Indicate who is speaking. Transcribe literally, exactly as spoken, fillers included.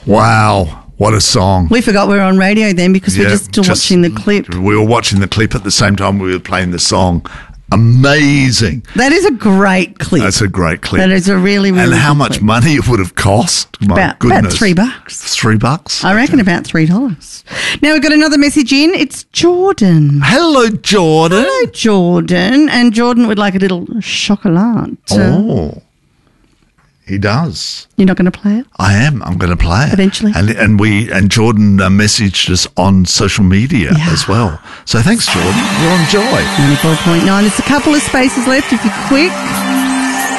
Speaker 1: Wow, what a song.
Speaker 2: We forgot we were on radio then because
Speaker 1: Yeah,
Speaker 2: we're just still
Speaker 1: just-
Speaker 2: watching the clip.
Speaker 1: We were watching the clip at the same time we were playing the song. Amazing.
Speaker 2: That is a great clip.
Speaker 1: That's a great clip.
Speaker 2: That is a really, really
Speaker 1: And how
Speaker 2: good
Speaker 1: much
Speaker 2: clip.
Speaker 1: money it would have cost? My
Speaker 2: About,
Speaker 1: goodness.
Speaker 2: about three bucks.
Speaker 1: Three bucks?
Speaker 2: I reckon about three dollars. Now we've got another message in. It's Jordan.
Speaker 1: Hello, Jordan.
Speaker 2: Hello, Jordan. And Jordan would like a little chocolat.
Speaker 1: Oh, he does.
Speaker 2: You're not going to play it?
Speaker 1: I am. I'm going to play it
Speaker 2: Eventually.
Speaker 1: and and we and Jordan uh, messaged us on social media
Speaker 2: Yeah.
Speaker 1: as well. So thanks, Jordan. You're on Joy.
Speaker 2: ninety-four point nine. There's a couple of spaces left if you're quick.